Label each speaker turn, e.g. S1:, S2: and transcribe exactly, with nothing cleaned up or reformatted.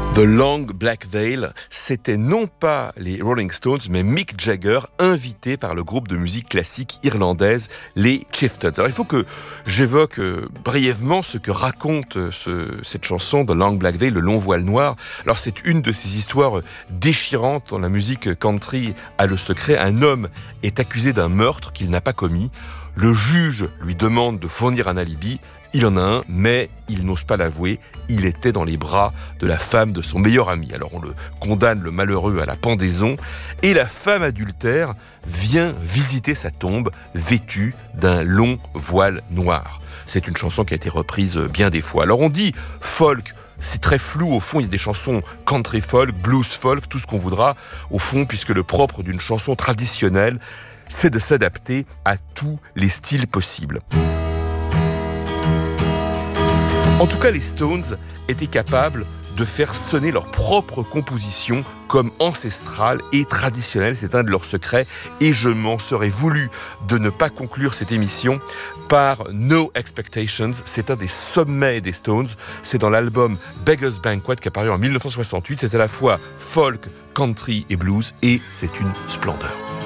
S1: The Long Black Veil, c'était non pas les Rolling Stones, mais Mick Jagger, invité par le groupe de musique classique irlandaise, les Chieftains. Alors il faut que j'évoque euh, brièvement ce que raconte euh, ce, cette chanson, The Long Black Veil, le long voile noir. Alors c'est une de ces histoires euh, déchirantes dans la musique country a le secret. Un homme est accusé d'un meurtre qu'il n'a pas commis. Le juge lui demande de fournir un alibi. Il en a un, mais il n'ose pas l'avouer. Il était dans les bras de la femme de son meilleur ami. Alors on le condamne, le malheureux, à la pendaison. Et la femme adultère vient visiter sa tombe, vêtue d'un long voile noir. C'est une chanson qui a été reprise bien des fois. Alors on dit folk, c'est très flou au fond. Il y a des chansons country folk, blues folk, tout ce qu'on voudra. Au fond, puisque le propre d'une chanson traditionnelle, c'est de s'adapter à tous les styles possibles. En tout cas, les Stones étaient capables de faire sonner leur propre composition comme ancestrale et traditionnelle. C'est un de leurs secrets et je m'en serais voulu de ne pas conclure cette émission par No Expectations. C'est un des sommets des Stones. C'est dans l'album Beggar's Banquet qui est apparu en dix-neuf cent soixante-huit. C'est à la fois folk, country et blues et c'est une splendeur.